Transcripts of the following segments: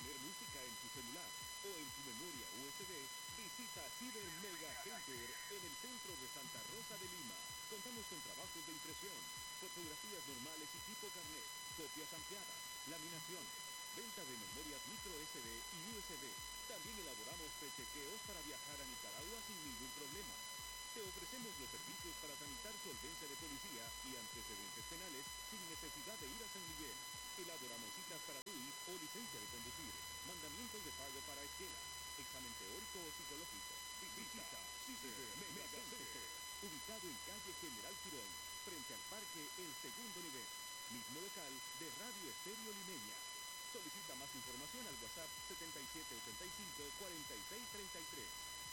poner música en tu celular o en tu memoria USB, visita Ciber Mega Center en el centro de Santa Rosa de Lima. Contamos con trabajos de impresión, fotografías normales y tipo carnet, copias ampliadas, laminaciones, venta de memorias micro SD y USB. También elaboramos pechequeos para viajar a Nicaragua sin ningún problema. Te ofrecemos los servicios para tramitar solvencia de policía y antecedentes penales sin necesidad de ir a San Miguel. Elaboramos citas para DUI o licencia de conducir, mandamientos de pago para escuelas, examen teórico o psicológico. Visita Ciber Mega Center, ubicado en calle General Quirón, frente al parque El Segundo Nivel, mismo local de Radio Estéreo Limeña. Solicita más información al WhatsApp 7785-4633.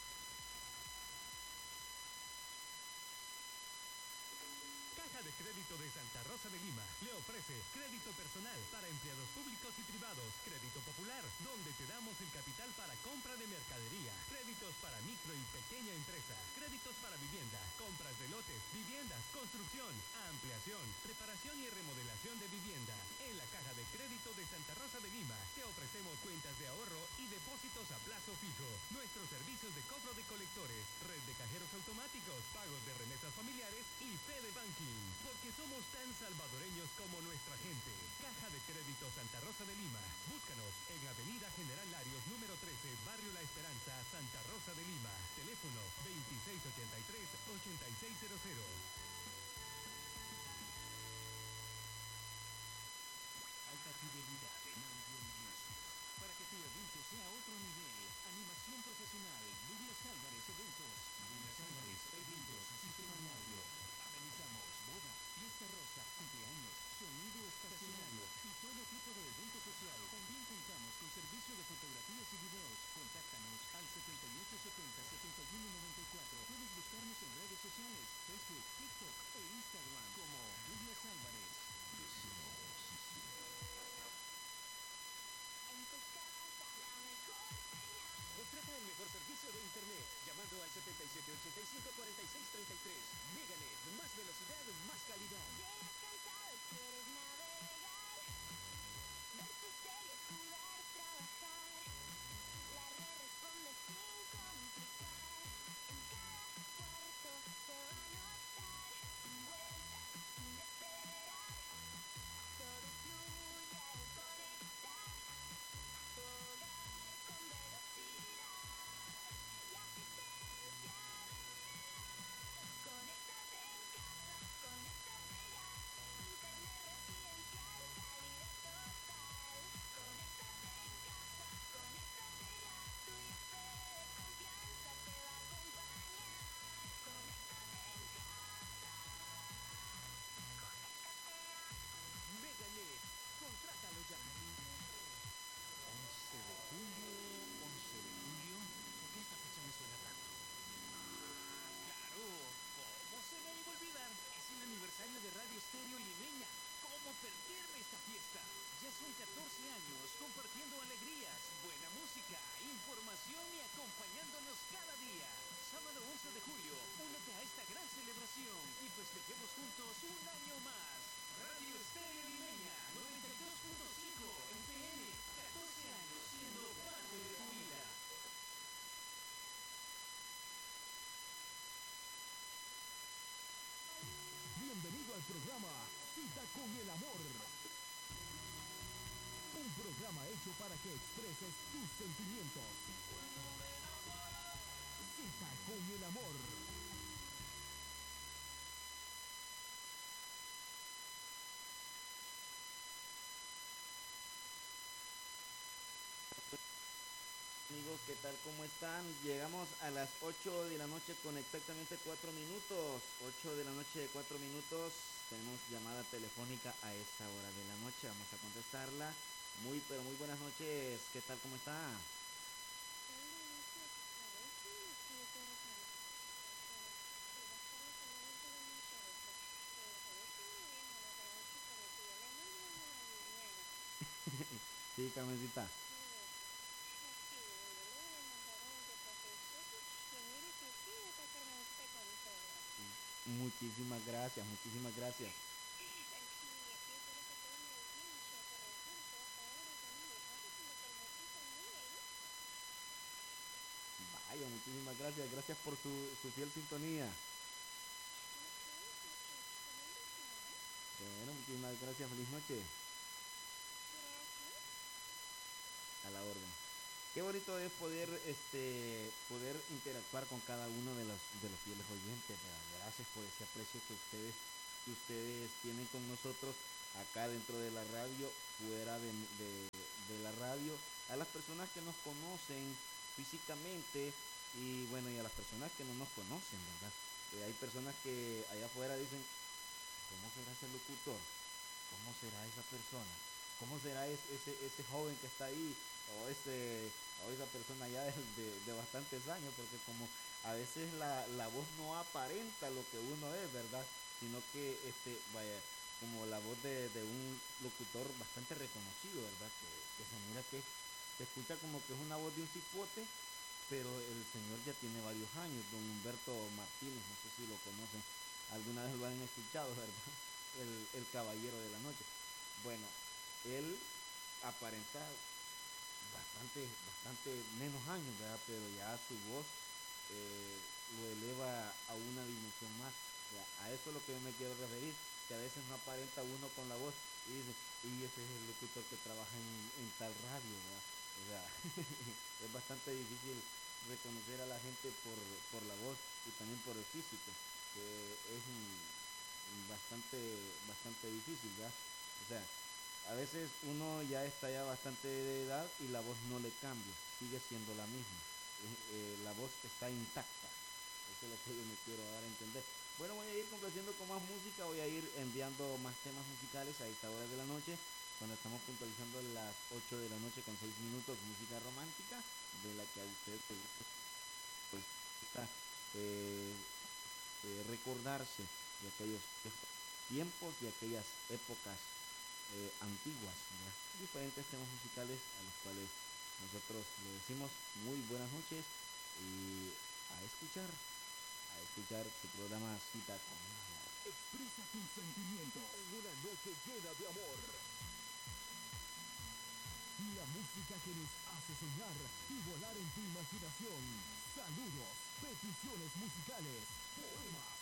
Caja de Crédito de Santa Rosa de Lima le ofrece crédito personal para empleados públicos y privados, crédito popular, donde te damos el capital para compra de mercadería, créditos para micro y pequeña empresa, créditos para vivienda, compras de lotes, viviendas, construcción, ampliación, reparación y remodelación de vivienda. En la Caja de Crédito de Santa Rosa de Lima te ofrecemos cuentas de ahorro y depósitos a plazo fijo, nuestros servicios de cobro de colectores, red de cajeros automáticos, pagos de remesas familiares y Fede Banking. Porque somos tan salvadoreños como nuestra gente. Caja de Crédito Santa Rosa de Lima. Búscanos en Avenida General Larios, número 13, Barrio La Esperanza, Santa Rosa de Lima. Teléfono 2683-8600. Alta fidelidad en audio y música. Para que tu evento sea otro nivel. Animación profesional. Douglas Álvarez Eventos. Douglas Álvarez Eventos. Sistema de audio. Amenizamos boda, fiesta rosa, cumpleaños, sonido estacionario y todo tipo de evento social. También contamos con servicio de fotografías y videos. Contáctanos al 7870-7194. Puedes buscarnos en redes sociales, Facebook, TikTok e Instagram como Douglas Álvarez. Contrata el mejor servicio de internet llamando al 7785-4633. Meganet, más velocidad, más calidad. Llegas cansado, quieres navegar, ver tus series, jugar, trabajar. La red responde sin complicar. En cada cuarto se va a notar. Vueltas sin esperar. Todo fluye al conectar. Tu hogar con velocidad y asistencia de verdad. Conéctate en casa, conéctate ya. Internet residencial, calidad total. Conéctate en casa, conéctate ya. Tu ISP de confianza te va a acompañar. Conéctate en casa. Conéctate ya. Meganet, contrátalo ya. 11 de julio, 11 de julio. ¿Por qué esta fecha me suena tanto? Claro, ¿cómo se me iba a olvidar? Es el aniversario de Radio Estéreo Limeña. ¿Cómo perderme esta fiesta? Ya son 14 años compartiendo alegrías, buena música, información y acompañándonos cada día. Sábado 11 de julio, únete a esta gran celebración y festejemos juntos un año más. Radio Estéreo Limeña 92.5 FM, 14 años siendo parte de tu vida. Bienvenido al programa Cita con el Amor. Un programa hecho para que expreses tus sentimientos. Cita con el Amor. Amigos, ¿qué tal? ¿Cómo están? Llegamos a las 8 de la noche con exactamente 4 minutos. 8 de la noche, 4 minutos. Tenemos llamada telefónica a esta hora de la noche. Vamos a contestarla. Muy, pero muy buenas noches. ¿Qué tal? ¿Cómo está? Sí, Carmencita. Muchísimas gracias, muchísimas gracias. Muchísimas gracias, gracias por su fiel sintonía. Bueno, muchísimas gracias, feliz noche. A la orden. Qué bonito es poder interactuar con cada uno de los fieles oyentes, ¿verdad? Gracias por ese aprecio que ustedes tienen con nosotros acá dentro de la radio, fuera de la radio, a las personas que nos conocen físicamente y bueno, y a las personas que no nos conocen, ¿verdad? Hay personas que allá afuera dicen, ¿cómo será ese locutor? ¿Cómo será esa persona? ¿Cómo será ese joven que está ahí? O esa persona ya de bastantes años, porque como a veces la voz no aparenta lo que uno es, ¿verdad? Sino que, vaya, como la voz de un locutor bastante reconocido, ¿verdad? Que se mira que se escucha como que es una voz de un cipote, pero el señor ya tiene varios años, don Humberto Martínez, no sé si lo conocen, alguna vez lo han escuchado, ¿verdad? El caballero de la noche. Bueno, él aparenta bastante menos años, ¿verdad? Pero ya su voz lo eleva a una dimensión más. ¿Verdad? A eso es lo que yo me quiero referir, que a veces no aparenta uno con la voz y dice, y ese es el locutor que trabaja en tal radio, ¿verdad? O sea, es bastante difícil reconocer a la gente por la voz y también por el físico, que es bastante difícil, ¿verdad? O sea, a veces uno ya está ya bastante de edad y la voz no le cambia, sigue siendo la misma. La voz está intacta. Eso es lo que yo me quiero dar a entender. Bueno, voy a ir complaciendo con más música, voy a ir enviando más temas musicales a esta hora de la noche, cuando estamos puntualizando las 8 de la noche con 6 minutos, música romántica, de la que a usted pues, gusta recordarse de aquellos tiempos y aquellas épocas antiguas, ¿verdad? Diferentes temas musicales a los cuales nosotros le decimos muy buenas noches y a escuchar su programa Cita con el Amor. Expresa tus sentimientos en una noche llena de amor. La música que nos hace soñar y volar en tu imaginación. Saludos, peticiones musicales, poemas,